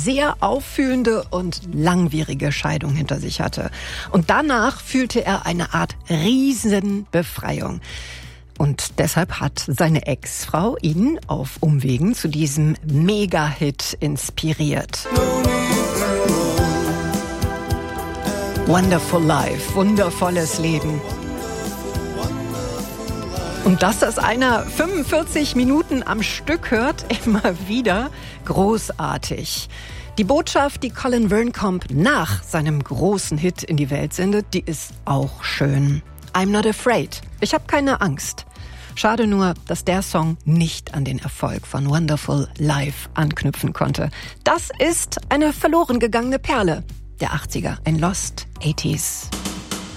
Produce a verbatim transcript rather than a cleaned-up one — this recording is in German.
sehr auffühlende und langwierige Scheidung hinter sich hatte. Und danach fühlte er eine Art Riesenbefreiung. Und deshalb hat seine Ex-Frau ihn auf Umwegen zu diesem Mega-Hit inspiriert. Wonderful Life, wundervolles Leben. Und dass das einer fünfundvierzig Minuten am Stück hört, immer wieder, großartig. Die Botschaft, die Colin Verncamp nach seinem großen Hit in die Welt sendet, die ist auch schön. I'm not afraid. Ich habe keine Angst. Schade nur, dass der Song nicht an den Erfolg von Wonderful Life anknüpfen konnte. Das ist eine verloren gegangene Perle der achtziger, ein Lost eighties.